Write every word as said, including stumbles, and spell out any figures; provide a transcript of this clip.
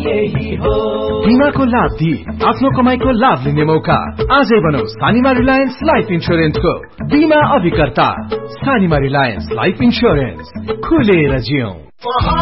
यही हो। बीमाको लाभ दिई आफ्नो कमाईको लाभ लिने मौका। आजै बनाऊ सानीमा रिलायन्स लाइफ इन्स्योरेन्सको बीमा अभिकर्ता। सानीमा रिलायन्स लाइफ इन्स्योरेन्स, खुलेर जियौं।